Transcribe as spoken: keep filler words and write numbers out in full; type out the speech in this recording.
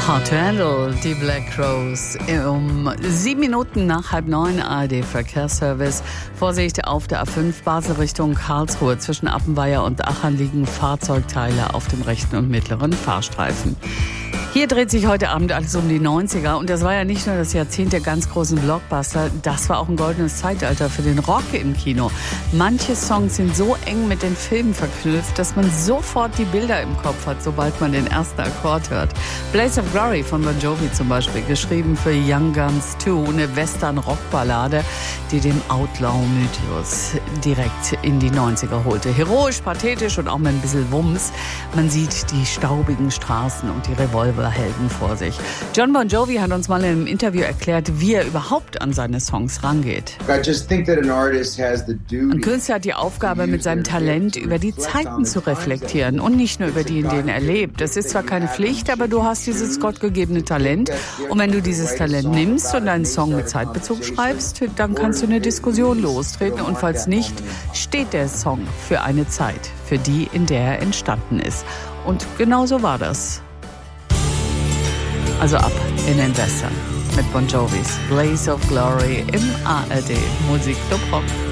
Hard to Handle, die Black Crowes. Um sieben Minuten nach halb neun, A R D-Verkehrsservice. Vorsicht auf der A fünf Basel Richtung Karlsruhe. Zwischen Appenweier und Aachen liegen Fahrzeugteile auf dem rechten und mittleren Fahrstreifen. Hier dreht sich heute Abend alles um die neunziger und das war ja nicht nur das Jahrzehnt der ganz großen Blockbuster, das war auch ein goldenes Zeitalter für den Rock im Kino. Manche Songs sind so eng mit den Filmen verknüpft, dass man sofort die Bilder im Kopf hat, sobald man den ersten Akkord hört. Blaze of Glory von Bon Jovi zum Beispiel, geschrieben für Young Guns zwei, eine Western-Rockballade, die den Outlaw-Mythos direkt in die neunziger holte. Heroisch, pathetisch und auch mit ein bisschen Wumms. Man sieht die staubigen Straßen und die Revolverhelden vor sich. John Bon Jovi hat uns mal in einem Interview erklärt, wie er überhaupt an seine Songs rangeht. Ein Künstler hat die Aufgabe, mit seinem Talent über die Zeiten zu reflektieren und nicht nur über die, in denen er lebt. Das ist zwar keine Pflicht, aber du hast dieses gottgegebene Talent. Und wenn du dieses Talent nimmst und einen Song mit Zeitbezug schreibst, dann kannst du eine Diskussion lostreten. Und falls nicht, steht der Song für eine Zeit, für die, in der er entstanden ist. Und genau so war das. Also ab in den Western mit Bon Jovis Blaze of Glory im A R D Musikclub Rock.